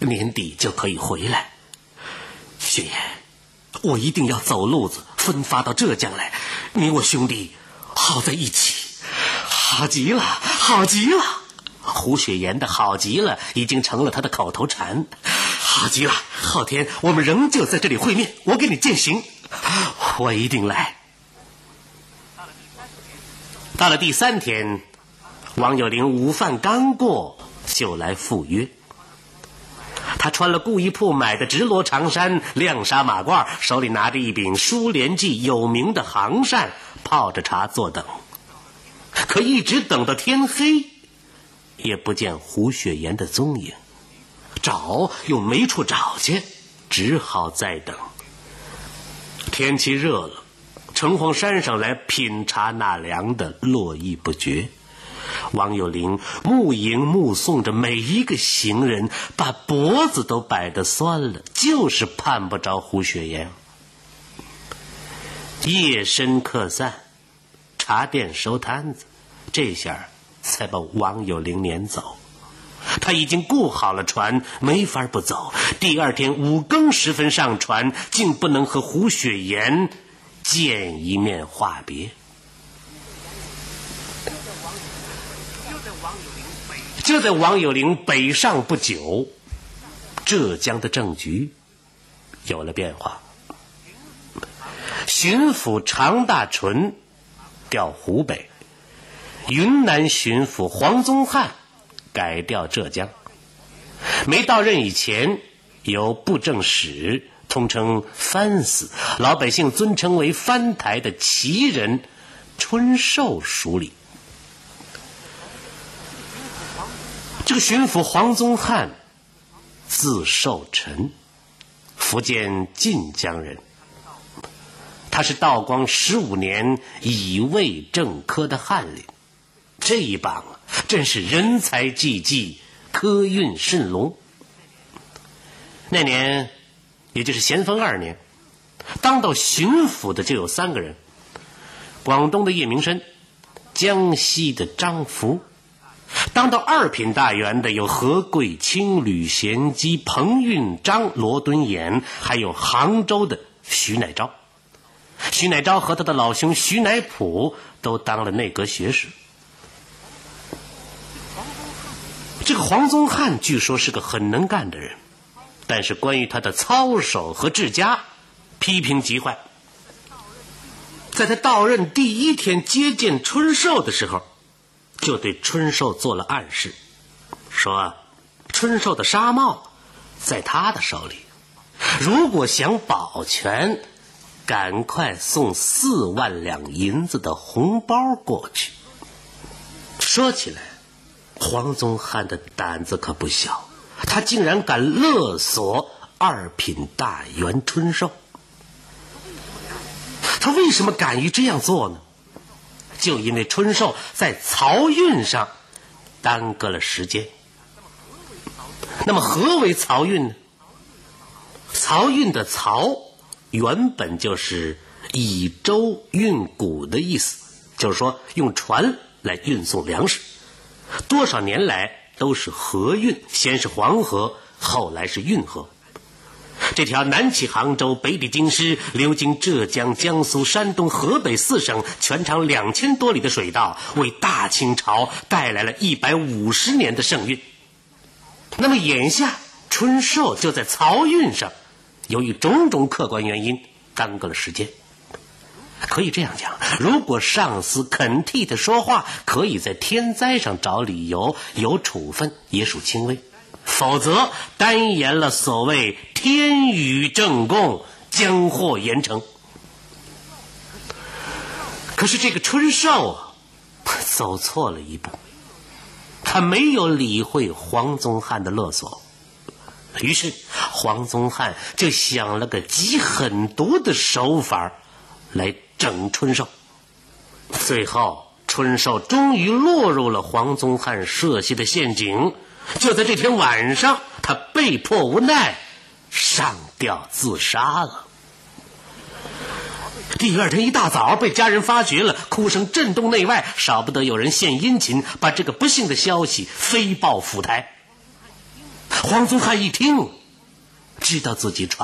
年底就可以回来。雪岩，我一定要走路子分发到浙江来，你我兄弟好在一起，好极了，好极了。胡雪岩的好极了已经成了他的口头禅。好极了，后天我们仍旧在这里会面，我给你饯行，我一定来。到了第3天，王有龄午饭刚过就来赴约。他穿了顾一铺买的直罗长衫，亮纱马褂，手里拿着一柄书莲记有名的杭扇，泡着茶坐等。可一直等到天黑，也不见胡雪岩的踪影，找又没处找去，只好再等。天气热了，城隍山上来品茶纳凉的络绎不绝。王有龄目迎目送着每一个行人，把脖子都摆得酸了，就是盼不着胡雪岩。夜深客散，茶店收摊子，这下才把王有龄撵走。他已经雇好了船，没法不走。第2天5更时分上船，竟不能和胡雪岩见一面话别。就在王有龄北上不久，浙江的政局有了变化。巡抚常大纯调湖北，云南巡抚黄宗汉改调浙江。没到任以前，由布政使通称藩司，老百姓尊称为藩台的旗人春寿署理。这个巡抚黄宗汉字寿臣，福建晋江人。他是道光15年乙未正科的翰林，这一榜真是人才济济，科运甚隆。那年也就是咸丰2年，当到巡抚的就有3个人：广东的叶明琛，江西的张福。当到2品大员的有何贵清、吕贤基、彭运章、罗敦衍，还有杭州的徐乃昭。徐乃昭和他的老兄徐乃普都当了内阁学士。这个黄宗汉据说是个很能干的人，但是关于他的操守和治家，批评极坏。在他到任第1天接见春寿的时候，就对春寿做了暗示，说春寿的纱帽在他的手里，如果想保全，赶快送4万两银子的红包过去。说起来，黄宗汉的胆子可不小，他竟然敢勒索2品大员春寿。他为什么敢于这样做呢？就因为春寿在漕运上耽搁了时间。那么何为漕运呢？漕运的漕原本就是以舟运谷的意思，就是说用船来运送粮食。多少年来都是河运，先是黄河，后来是运河。这条南起杭州，北抵京师，流经浙江、江苏、山东、河北4省，全长2000多里的水道，为大清朝带来了150年的盛运。那么眼下春寿就在漕运上，由于种种客观原因耽搁了时间。可以这样讲，如果上司肯替他说话，可以在天灾上找理由，有处分也属轻微。否则单言了所谓天雨正供，将获严惩。可是这个春寿走错了一步，他没有理会黄宗汉的勒索，于是黄宗汉就想了个极狠毒的手法来整春寿。最后春寿终于落入了黄宗汉设下的陷阱。就在这天晚上，他被迫无奈上吊自杀了。第2天一大早被家人发觉了，哭声震动内外，少不得有人献殷勤，把这个不幸的消息飞报府台。 黄宗汉一听，知道自己闯